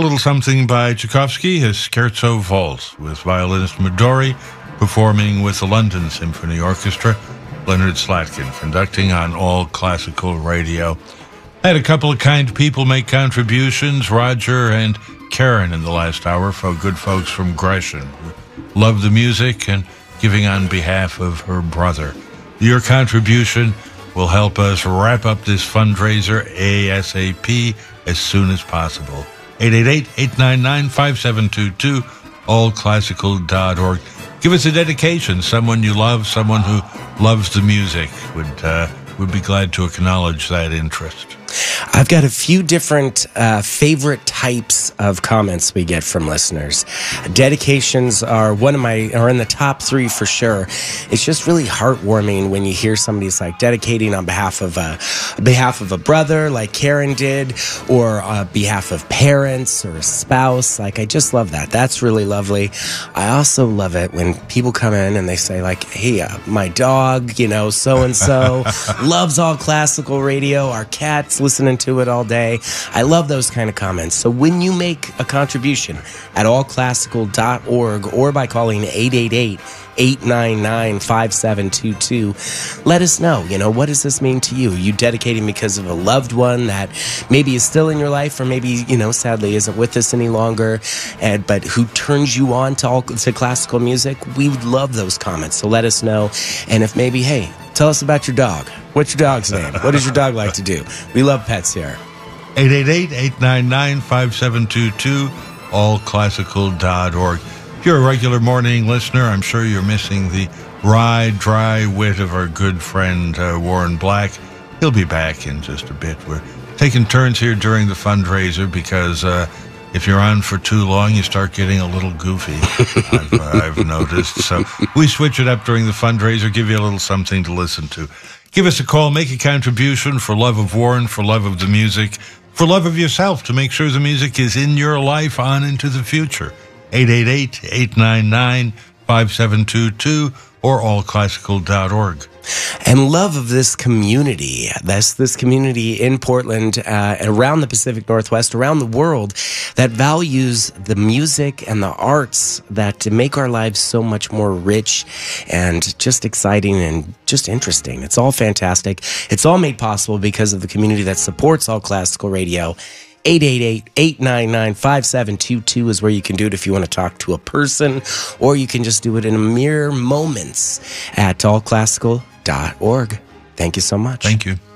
little something by Tchaikovsky, his Scherzo Waltz, with violinist Midori performing with the London Symphony Orchestra, Leonard Slatkin conducting on All Classical Radio. I had a couple of kind people make contributions, Roger and Karen in the last hour, for good folks from Gresham, who love the music and giving on behalf of her brother. Your contribution will help us wrap up this fundraiser ASAP as soon as possible. 888-899-5722, allclassical.org. Give us a dedication, someone you love, someone who loves the music. Would be glad to acknowledge that interest. I've got a few different favorite types of comments we get from listeners. Dedications are in the top 3 for sure. It's just really heartwarming when you hear somebody's like dedicating on behalf of a brother, like Karen did, or on behalf of parents or a spouse. Like, I just love that. That's really lovely. I also love it when people come in and they say like, hey, my dog, so and so loves All Classical Radio. Our cat's listening to it all day. I love those kind of comments. So when you make a contribution at allclassical.org or by calling 888-899-5722, let us know, what does this mean to you? You dedicating because of a loved one that maybe is still in your life or maybe, sadly isn't with us any longer, but who turns you on to classical music? We would love those comments. So let us know. And if maybe, hey, tell us about your dog. What's your dog's name? What does your dog like to do? We love pets here. 888-899-5722, allclassical.org. If you're a regular morning listener, I'm sure you're missing the wry, dry wit of our good friend Warren Black. He'll be back in just a bit. We're taking turns here during the fundraiser because if you're on for too long, you start getting a little goofy, I've noticed. So we switch it up during the fundraiser, give you a little something to listen to. Give us a call, make a contribution for love of Warren, for love of the music, for love of yourself, to make sure the music is in your life on into the future. 888-899-5722 or allclassical.org. And love of this community. That's this community in Portland, around the Pacific Northwest, around the world, that values the music and the arts that make our lives so much more rich and just exciting and just interesting. It's all fantastic. It's all made possible because of the community that supports All Classical Radio. 888-899-5722 is where you can do it if you want to talk to a person, or you can just do it in a mere moments at allclassical.org. Thank you so much. Thank you.